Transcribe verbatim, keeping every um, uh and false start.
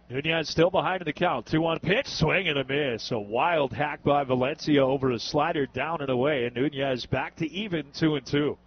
Nunez still behind in the count. two one pitch, swing and a miss. A wild hack by Valencia over a slider down and away. And Nunez back to even two and two.